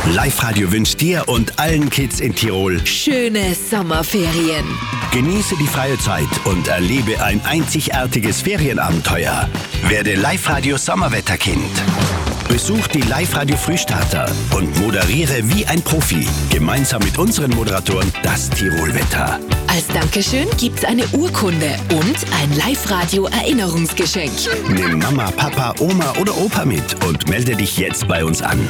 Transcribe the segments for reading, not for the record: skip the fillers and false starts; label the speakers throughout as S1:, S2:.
S1: Live-Radio wünscht dir und allen Kids in Tirol
S2: schöne Sommerferien.
S1: Genieße die freie Zeit und erlebe ein einzigartiges Ferienabenteuer. Werde Live-Radio Sommerwetterkind. Besuch die Live-Radio Frühstarter und moderiere wie ein Profi. Gemeinsam mit unseren Moderatoren das Tirolwetter.
S2: Als Dankeschön gibt's eine Urkunde und ein Live-Radio-Erinnerungsgeschenk.
S1: Nimm Mama, Papa, Oma oder Opa mit und melde dich jetzt bei uns an.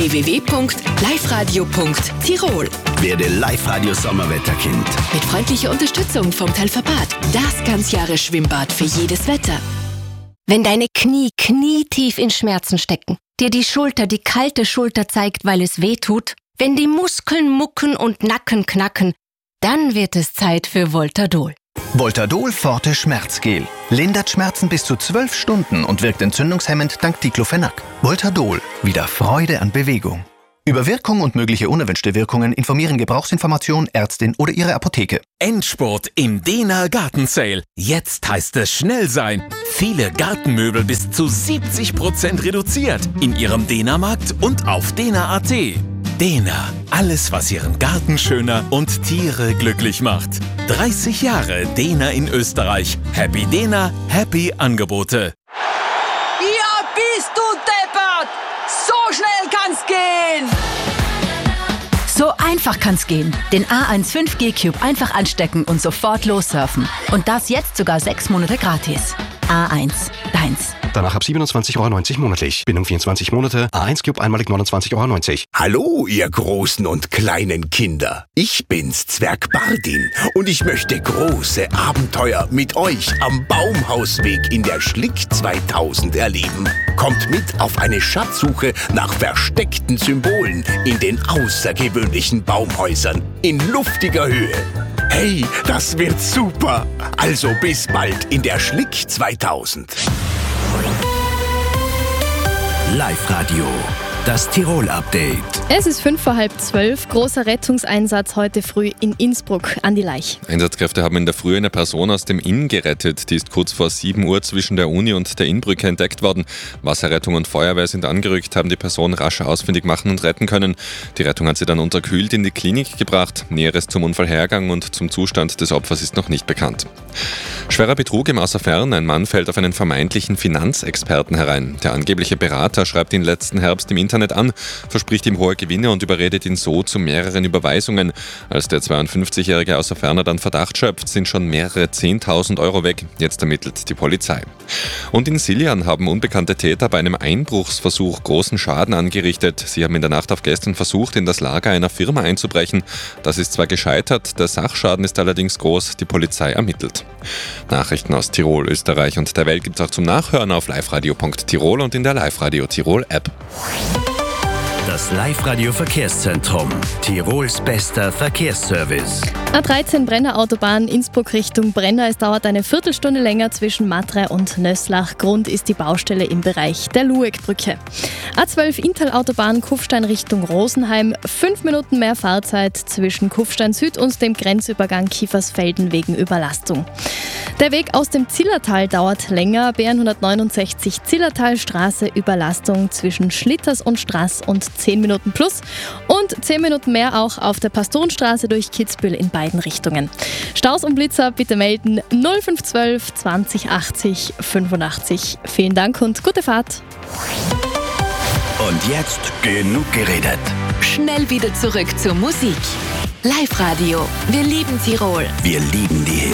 S2: www.liveradio.tirol.
S1: Werde Live-Radio Sommerwetterkind.
S2: Mit freundlicher Unterstützung vom Telferbad. Das Ganzjahres-Schwimmbad für jedes Wetter.
S3: Wenn deine Knie knietief in Schmerzen stecken, dir die Schulter die kalte Schulter zeigt, weil es weh tut, wenn die Muskeln mucken und Nacken knacken, dann wird es Zeit für Voltadol.
S4: Voltadol Forte Schmerzgel. Lindert Schmerzen bis zu 12 Stunden und wirkt entzündungshemmend dank Diclofenac. Voltadol. Wieder Freude an Bewegung. Über Wirkung und mögliche unerwünschte Wirkungen informieren Gebrauchsinformation, Ärztin oder Ihre Apotheke.
S5: Endspurt im Dena Garten Sale. Jetzt heißt es schnell sein. Viele Gartenmöbel bis zu 70% reduziert in Ihrem Dena-Markt und auf dena.at. Dena, alles was Ihren Garten schöner und Tiere glücklich macht. 30 Jahre Dena in Österreich. Happy Dena, happy Angebote.
S6: Ja, bist du deppert! So schnell kann's gehen!
S7: So einfach kann's gehen. Den A1 5G Cube einfach anstecken und sofort lossurfen. Und das jetzt sogar 6 Monate gratis. A1, deins.
S8: Danach ab 27,90 € monatlich. Binnen 24 Monate. A1 Cube einmalig 29,90 €.
S1: Hallo, ihr großen und kleinen Kinder. Ich bin's, Zwerg Bardin. Und ich möchte große Abenteuer mit euch am Baumhausweg in der Schlick 2000 erleben. Kommt mit auf eine Schatzsuche nach versteckten Symbolen in den außergewöhnlichen Baumhäusern in luftiger Höhe. Hey, das wird super. Also bis bald in der Schlick 2000. Live-Radio, das Tirol-Update.
S9: Es ist 11:55, großer Rettungseinsatz heute früh in Innsbruck an die Laich.
S10: Einsatzkräfte haben in der Früh eine Person aus dem Inn gerettet. Die ist kurz vor 7 Uhr zwischen der Uni und der Innbrücke entdeckt worden. Wasserrettung und Feuerwehr sind angerückt, haben die Person rasch ausfindig machen und retten können. Die Rettung hat sie dann unterkühlt in die Klinik gebracht. Näheres zum Unfallhergang und zum Zustand des Opfers ist noch nicht bekannt. Schwerer Betrug im Außerfern. Ein Mann fällt auf einen vermeintlichen Finanzexperten herein. Der angebliche Berater schreibt ihn letzten Herbst im Internet an, verspricht ihm hohe Gewinne und überredet ihn so zu mehreren Überweisungen. Als der 52-jährige Außerferner dann Verdacht schöpft, sind schon mehrere 10.000 € weg. Jetzt ermittelt die Polizei. Und in Siljan haben unbekannte Täter bei einem Einbruchsversuch großen Schaden angerichtet. Sie haben in der Nacht auf gestern versucht, in das Lager einer Firma einzubrechen. Das ist zwar gescheitert, der Sachschaden ist allerdings groß. Die Polizei ermittelt. Nachrichten aus Tirol, Österreich und der Welt gibt es auch zum Nachhören auf liveradio.tirol und in der Live-Radio Tirol App.
S1: Das Live-Radio Verkehrszentrum. Tirols bester Verkehrsservice.
S9: A13 Brenner Autobahn Innsbruck Richtung Brenner. Es dauert eine Viertelstunde länger zwischen Matre und Nösslach. Grund ist die Baustelle im Bereich der Luegbrücke. A12 Inntal Autobahn Kufstein Richtung Rosenheim. 5 Minuten mehr Fahrzeit zwischen Kufstein Süd und dem Grenzübergang Kiefersfelden wegen Überlastung. Der Weg aus dem Zillertal dauert länger. BR 169 Zillertalstraße Überlastung zwischen Schlitters und Straß und 10 Minuten plus und 10 Minuten mehr auch auf der Pastorenstraße durch Kitzbühel in beiden Richtungen. Staus und Blitzer bitte melden 0512 20 80 85. Vielen Dank und gute Fahrt.
S1: Und jetzt genug geredet.
S2: Schnell wieder zurück zur Musik. Live-Radio. Wir lieben Tirol.
S1: Wir lieben die Hits.